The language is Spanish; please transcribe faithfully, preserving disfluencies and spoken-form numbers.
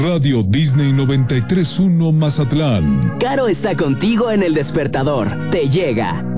Radio Disney noventa y tres punto uno Mazatlán. Caro está contigo en El Despertador. Te llega.